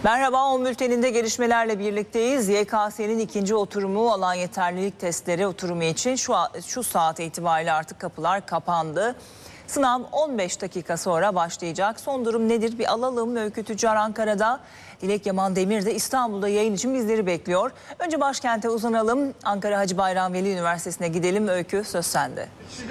Merhaba, 10 bülteninde gelişmelerle birlikteyiz. YKS'nin ikinci oturumu alan yeterlilik testleri oturumu için şu saat itibariyle artık kapılar kapandı. Sınav 15 dakika sonra başlayacak. Son durum nedir? Bir alalım. Öykü Tüccar Ankara'da, Dilek Yaman Demir de İstanbul'da yayın için bizleri bekliyor. Önce başkente uzanalım. Ankara Hacı Bayram Veli Üniversitesi'ne gidelim. Öykü, söz sende.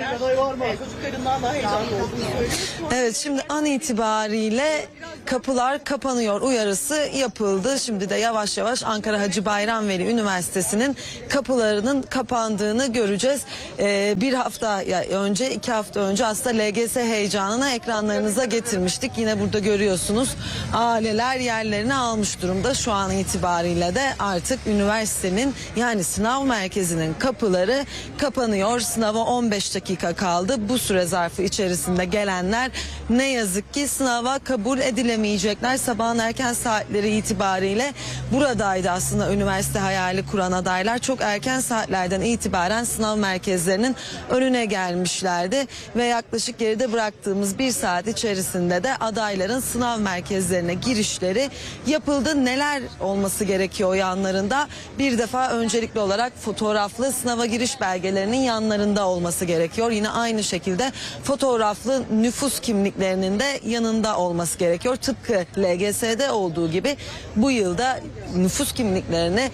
Evet, şimdi an itibariyle kapılar kapanıyor uyarısı yapıldı. Şimdi de yavaş yavaş Ankara Hacı Bayram Veli Üniversitesi'nin kapılarının kapandığını göreceğiz. Bir hafta önce, 2 hafta önce aslında LGS heyecanını ekranlarınıza getirmiştik. Yine burada görüyorsunuz, aileler yerlerini almış durumda. Şu an itibariyle de artık üniversitenin, yani sınav merkezinin kapıları kapanıyor. Sınava 15 dakika kaldı. Bu süre zarfı içerisinde gelenler ne yazık ki sınava kabul edilemeyecekler. Sabahın erken saatleri itibariyle buradaydı aslında üniversite hayali kuran adaylar. Çok erken saatlerden itibaren sınav merkezlerinin önüne gelmişlerdi ve yaklaşık geride bıraktığımız 1 saat içerisinde de adayların sınav merkezlerine girişleri yapıldı. Neler olması gerekiyor yanlarında? Bir defa öncelikli olarak fotoğraflı sınava giriş belgelerinin yanlarında olması gerekiyor. Yine aynı şekilde fotoğraflı nüfus kimliklerinin de yanında olması gerekiyor. Tıpkı LGS'de olduğu gibi bu yılda nüfus kimliklerini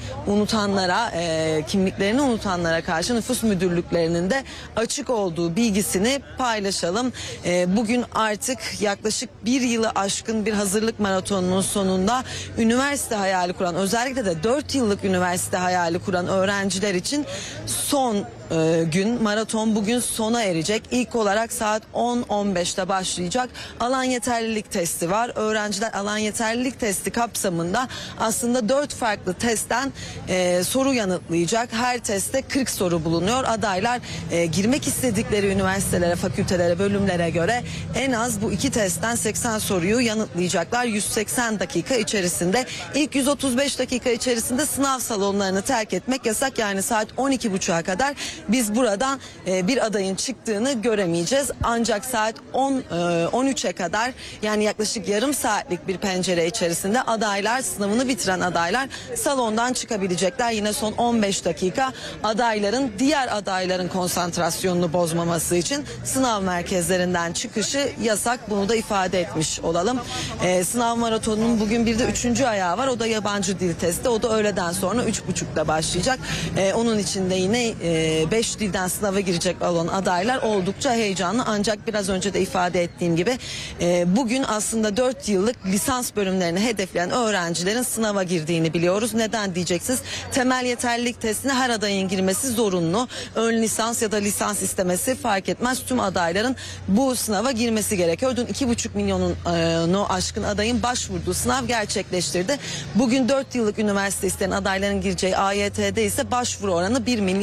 unutanlara karşı nüfus müdürlüklerinin de açık olduğu bilgisini paylaşalım. Bugün artık yaklaşık 1 yılı aşkın bir hazırlık maratonunun sonunda üniversite hayali kuran, özellikle de 4 yıllık üniversite hayali kuran öğrenciler için son gün, maraton bugün sona erecek. İlk olarak saat 10.15'te başlayacak alan yeterlilik testi var. Öğrenciler alan yeterlilik testi kapsamında aslında 4 farklı testten soru yanıtlayacak. Her testte 40 soru bulunuyor. Adaylar girmek istedikleri üniversitelere, fakültelere, bölümlere göre en az bu 2 testten 80 soruyu yanıtlayacaklar. 180 dakika içerisinde, ilk 135 dakika içerisinde sınav salonlarını terk etmek yasak. Yani saat 12.30'a kadar biz buradan bir adayın çıktığını göremeyeceğiz. Ancak saat 13'e kadar, yani yaklaşık yarım saatlik bir pencere içerisinde adaylar, sınavını bitiren adaylar salondan çıkabilecekler. Yine son 15 dakika diğer adayların konsantrasyonunu bozmaması için sınav merkezlerinden çıkışı yasak. Bunu da ifade etmiş olalım. Sınav maratonunun bugün bir de 3. ayağı var. O da yabancı dil testi. O da öğleden sonra 3.30'da başlayacak. Onun için de yine 5 dilden sınava girecek olan adaylar oldukça heyecanlı. Ancak biraz önce de ifade ettiğim gibi bugün aslında 4 yıllık lisans bölümlerini hedefleyen öğrencilerin sınava girdiğini biliyoruz. Neden diyeceksiniz? Temel yeterlilik testine her adayın girmesi zorunlu. Ön lisans ya da lisans istemesi fark etmez. Tüm adayların bu sınava girmesi gerekiyor. Dün 2,5 milyonu aşkın adayın başvurduğu sınav gerçekleştirdi. Bugün 4 yıllık üniversite isteyen adayların gireceği AYT'de ise başvuru oranı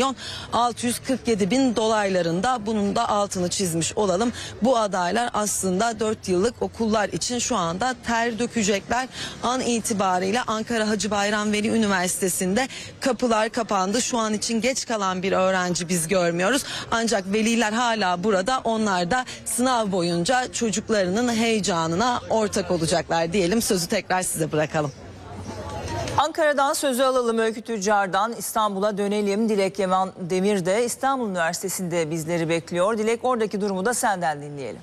1.647.000 dolaylarında. Bunun da altını çizmiş olalım. Bu adaylar aslında 4 yıllık okullar için şu anda ter dökecekler. An itibariyle Ankara Hacı Bayram Veli Üniversitesi'nde kapılar kapandı. Şu an için geç kalan bir öğrenci biz görmüyoruz. Ancak veliler hala burada. Onlar da sınav boyunca çocuklarının heyecanına ortak olacaklar diyelim. Sözü tekrar size bırakalım. Ankara'dan sözü alalım. Öykü Tüccar'dan İstanbul'a dönelim. Dilek Yaman Demir de İstanbul Üniversitesi'nde bizleri bekliyor. Dilek, oradaki durumu da senden dinleyelim.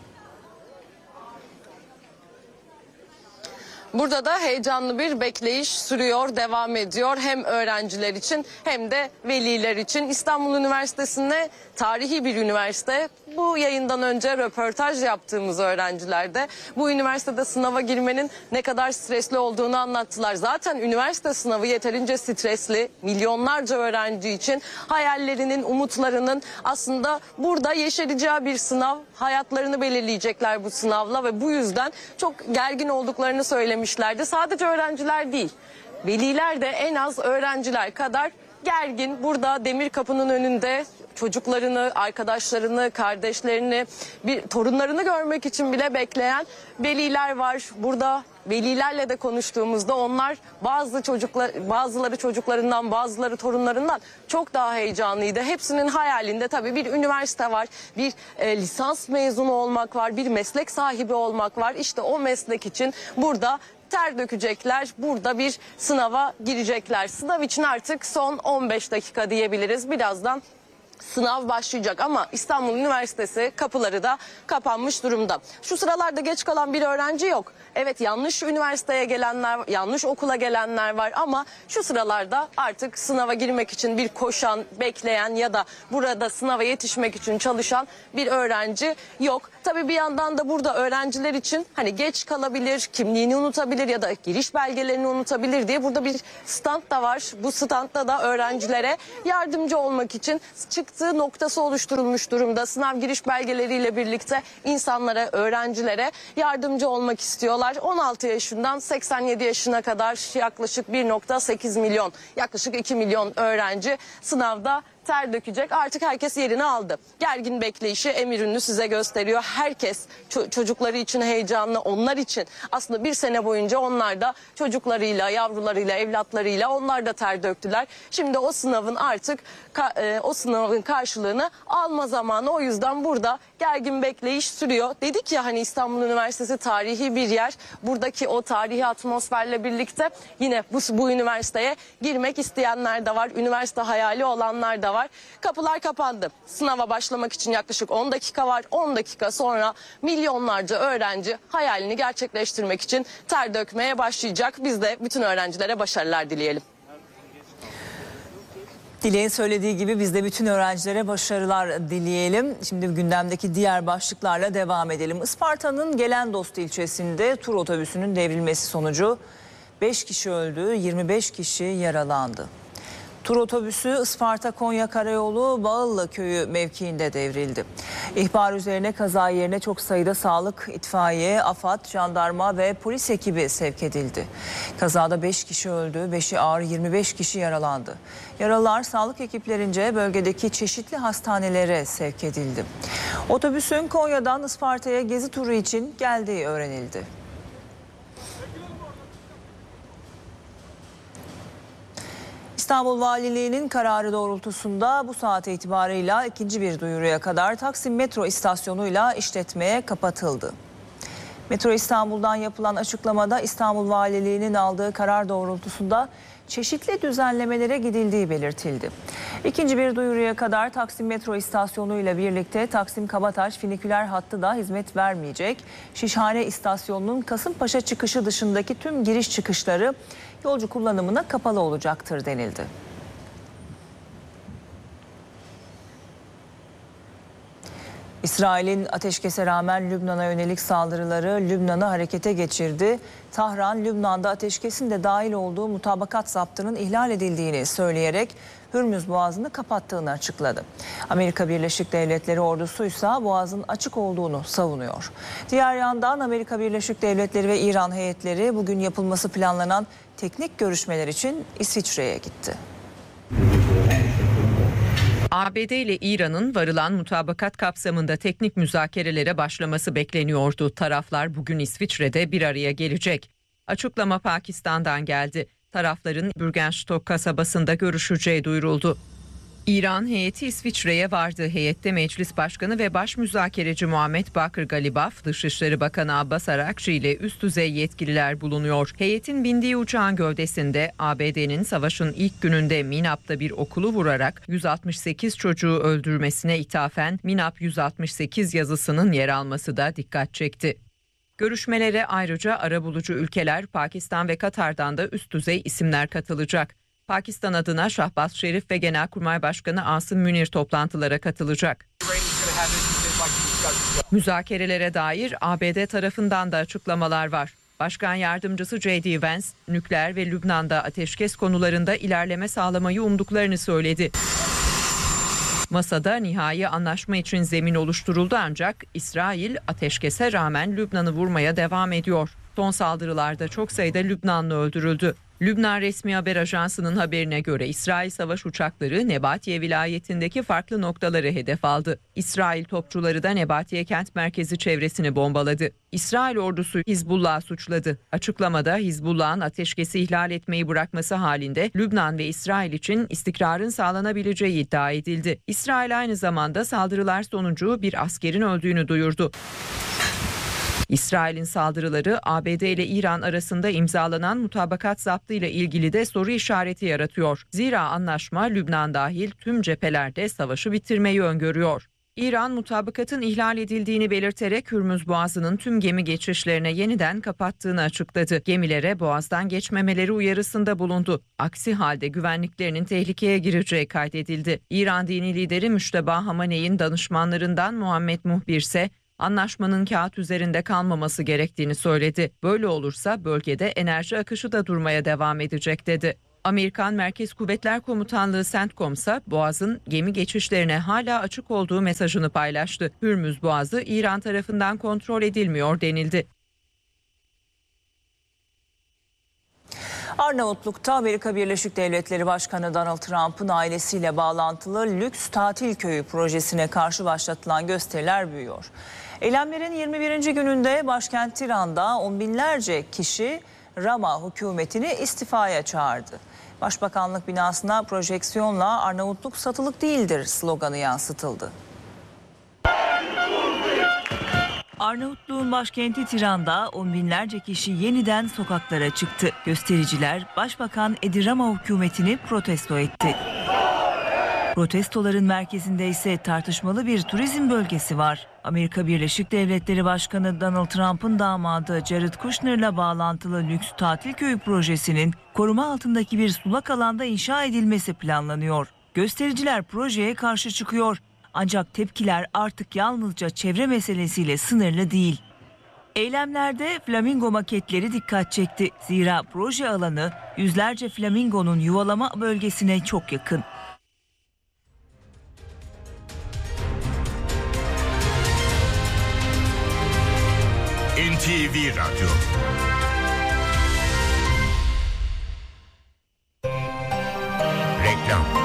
Burada da heyecanlı bir bekleyiş sürüyor, devam ediyor. Hem öğrenciler için hem de veliler için. İstanbul Üniversitesi'nde tarihi bir üniversite. Bu yayından önce röportaj yaptığımız öğrenciler de bu üniversitede sınava girmenin ne kadar stresli olduğunu anlattılar. Zaten üniversite sınavı yeterince stresli. Milyonlarca öğrenci için hayallerinin, umutlarının aslında burada yeşereceği bir sınav. Hayatlarını belirleyecekler bu sınavla ve bu yüzden çok gergin olduklarını söylemişlerdi. Sadece öğrenciler değil, veliler de en az öğrenciler kadar gergin. Burada demir kapının önünde çocuklarını, arkadaşlarını, kardeşlerini, torunlarını görmek için bile bekleyen veliler var. Burada velilerle de konuştuğumuzda onlar bazıları çocuklarından, bazıları torunlarından çok daha heyecanlıydı. Hepsinin hayalinde tabii bir üniversite var, bir lisans mezunu olmak var, bir meslek sahibi olmak var. İşte o meslek için burada ter dökecekler, burada bir sınava girecekler. Sınav için artık son 15 dakika diyebiliriz. Birazdan sınav başlayacak ama İstanbul Üniversitesi kapıları da kapanmış durumda. Şu sıralarda geç kalan bir öğrenci yok. Evet, yanlış üniversiteye gelenler, yanlış okula gelenler var ama şu sıralarda artık sınava girmek için bir koşan, bekleyen ya da burada sınava yetişmek için çalışan bir öğrenci yok. Tabii bir yandan da burada öğrenciler için hani geç kalabilir, kimliğini unutabilir ya da giriş belgelerini unutabilir diye burada bir stand da var. Bu standda da öğrencilere yardımcı olmak için çıktığı noktası oluşturulmuş durumda. Sınav giriş belgeleriyle birlikte insanlara, öğrencilere yardımcı olmak istiyorlar. 16 yaşından 87 yaşına kadar yaklaşık 1,8 milyon, yaklaşık 2 milyon öğrenci sınavda ter dökecek. Artık herkes yerini aldı. Gergin bekleyişi emir ünlü size gösteriyor. Herkes çocukları için heyecanlı, onlar için aslında bir sene boyunca onlar da çocuklarıyla, yavrularıyla, evlatlarıyla onlar da ter döktüler. Şimdi o sınavın artık o sınavın karşılığını alma zamanı. O yüzden burada gergin bekleyiş sürüyor. Dedik ya hani İstanbul Üniversitesi tarihi bir yer. Buradaki o tarihi atmosferle birlikte yine bu üniversiteye girmek isteyenler de var. Üniversite hayali olanlar da var. Kapılar kapandı. Sınava başlamak için yaklaşık 10 dakika var. 10 dakika sonra milyonlarca öğrenci hayalini gerçekleştirmek için ter dökmeye başlayacak. Biz de bütün öğrencilere başarılar dileyelim. Dilek'in söylediği gibi biz de bütün öğrencilere başarılar dileyelim. Şimdi gündemdeki diğer başlıklarla devam edelim. Isparta'nın Gelendost ilçesinde tur otobüsünün devrilmesi sonucu 5 kişi öldü, 25 kişi yaralandı. Tur otobüsü Isparta-Konya Karayolu Bağıllı Köyü mevkiinde devrildi. İhbar üzerine kaza yerine çok sayıda sağlık, itfaiye, AFAD, jandarma ve polis ekibi sevk edildi. Kazada 5 kişi öldü, 5'i ağır, 25 kişi yaralandı. Yaralılar sağlık ekiplerince bölgedeki çeşitli hastanelere sevk edildi. Otobüsün Konya'dan Isparta'ya gezi turu için geldiği öğrenildi. İstanbul Valiliği'nin kararı doğrultusunda bu saat itibarıyla ikinci bir duyuruya kadar Taksim metro istasyonuyla işletmeye kapatıldı. Metro İstanbul'dan yapılan açıklamada İstanbul Valiliği'nin aldığı karar doğrultusunda çeşitli düzenlemelere gidildiği belirtildi. İkinci bir duyuruya kadar Taksim metro istasyonuyla birlikte Taksim Kabataş finiküler hattı da hizmet vermeyecek. Şişhane istasyonunun Kasımpaşa çıkışı dışındaki tüm giriş çıkışları yolcu kullanımına kapalı olacaktır denildi. İsrail'in ateşkese rağmen Lübnan'a yönelik saldırıları Lübnan'ı harekete geçirdi. Tahran, Lübnan'da ateşkesin de dahil olduğu mutabakat zaptının ihlal edildiğini söyleyerek Hürmüz Boğazı'nı kapattığını açıkladı. Amerika Birleşik Devletleri ordusu ise Boğaz'ın açık olduğunu savunuyor. Diğer yandan Amerika Birleşik Devletleri ve İran heyetleri bugün yapılması planlanan teknik görüşmeler için İsviçre'ye gitti. ABD ile İran'ın varılan mutabakat kapsamında teknik müzakerelere başlaması bekleniyordu. Taraflar bugün İsviçre'de bir araya gelecek. Açıklama Pakistan'dan geldi. Tarafların Bürgenstock kasabasında görüşeceği duyuruldu. İran heyeti İsviçre'ye vardı. Heyette Meclis Başkanı ve Baş Müzakereci Muhammed Bakır Galibaf, Dışişleri Bakanı Abbas Arakçı ile üst düzey yetkililer bulunuyor. Heyetin bindiği uçağın gövdesinde ABD'nin savaşın ilk gününde Minap'ta bir okulu vurarak 168 çocuğu öldürmesine ithafen Minap 168 yazısının yer alması da dikkat çekti. Görüşmelere ayrıca arabulucu ülkeler Pakistan ve Katar'dan da üst düzey isimler katılacak. Pakistan adına Şahbaz Şerif ve Genelkurmay Başkanı Asım Münir toplantılara katılacak. Müzakerelere dair ABD tarafından da açıklamalar var. Başkan Yardımcısı J.D. Vance, nükleer ve Lübnan'da ateşkes konularında ilerleme sağlamayı umduklarını söyledi. Masada nihai anlaşma için zemin oluşturuldu ancak İsrail ateşkese rağmen Lübnan'ı vurmaya devam ediyor. Son saldırılarda çok sayıda Lübnanlı öldürüldü. Lübnan resmi haber ajansının haberine göre İsrail savaş uçakları Nebatiye vilayetindeki farklı noktaları hedef aldı. İsrail topçuları da Nebatiye kent merkezi çevresini bombaladı. İsrail ordusu Hizbullah'ı suçladı. Açıklamada Hizbullah'ın ateşkesi ihlal etmeyi bırakması halinde Lübnan ve İsrail için istikrarın sağlanabileceği iddia edildi. İsrail aynı zamanda saldırılar sonucu bir askerin öldüğünü duyurdu. İsrail'in saldırıları ABD ile İran arasında imzalanan mutabakat zaptı ile ilgili de soru işareti yaratıyor. Zira anlaşma Lübnan dahil tüm cephelerde savaşı bitirmeyi öngörüyor. İran mutabakatın ihlal edildiğini belirterek Hürmüz Boğazı'nın tüm gemi geçişlerine yeniden kapattığını açıkladı. Gemilere boğazdan geçmemeleri uyarısında bulundu. Aksi halde güvenliklerinin tehlikeye gireceği kaydedildi. İran dini lideri Müşteba Hamaney'in danışmanlarından Muhammed Muhbir ise anlaşmanın kağıt üzerinde kalmaması gerektiğini söyledi. Böyle olursa bölgede enerji akışı da durmaya devam edecek dedi. Amerikan Merkez Kuvvetler Komutanlığı CENTCOM ise Boğaz'ın gemi geçişlerine hala açık olduğu mesajını paylaştı. Hürmüz Boğazı İran tarafından kontrol edilmiyor denildi. Arnavutluk'ta Amerika Birleşik Devletleri Başkanı Donald Trump'ın ailesiyle bağlantılı lüks tatil köyü projesine karşı başlatılan gösteriler büyüyor. Eylemlerin 21. gününde başkent Tiran'da on binlerce kişi Rama hükümetini istifaya çağırdı. Başbakanlık binasına projeksiyonla "Arnavutluk satılık değildir" sloganı yansıtıldı. Arnavutluğun başkenti Tiran'da on binlerce kişi yeniden sokaklara çıktı. Göstericiler Başbakan Edi Rama hükümetini protesto etti. Protestoların merkezinde ise tartışmalı bir turizm bölgesi var. Amerika Birleşik Devletleri Başkanı Donald Trump'ın damadı Jared Kushner'la bağlantılı lüks tatil köyü projesinin koruma altındaki bir sulak alanda inşa edilmesi planlanıyor. Göstericiler projeye karşı çıkıyor. Ancak tepkiler artık yalnızca çevre meselesiyle sınırlı değil. Eylemlerde flamingo maketleri dikkat çekti. Zira proje alanı yüzlerce flamingonun yuvalama bölgesine çok yakın. NTV Radyo. Reklam.